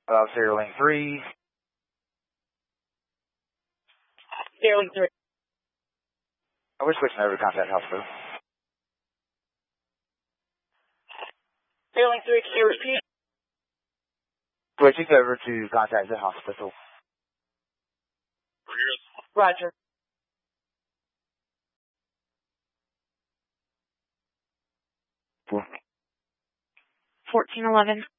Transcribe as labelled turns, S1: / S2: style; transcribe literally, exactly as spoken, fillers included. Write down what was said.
S1: Uh, serial link three.
S2: Serial link three.
S1: Oh, we're switching over to contact hospital.
S2: Serial link three, can you repeat?
S1: Switching over to contact the hospital.
S2: Roger. fourteen eleven.